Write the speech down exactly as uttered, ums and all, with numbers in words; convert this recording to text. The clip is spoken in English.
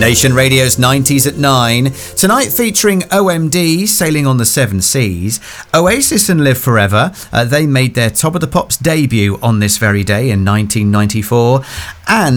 Nation Radio's nineties at nine. Tonight featuring O M D, Sailing on the Seven Seas. Oasis and Live Forever. Uh, they made their Top of the Pops debut on this very day in nineteen ninety-four. And